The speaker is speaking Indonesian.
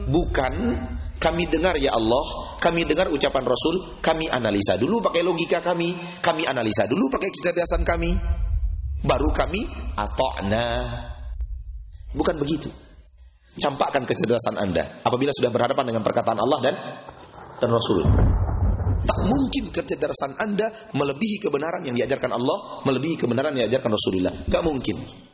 Bukan kami dengar ya Allah, kami dengar ucapan Rasul, kami analisa dulu pakai logika kami analisa dulu pakai kecerdasan kami, baru kami ata'na. Bukan begitu. Campakkan kecerdasan Anda apabila sudah berhadapan dengan perkataan Allah dan Rasul. Tak mungkin kecerdasan Anda melebihi kebenaran yang diajarkan Allah, melebihi kebenaran yang diajarkan Rasulullah. Gak mungkin.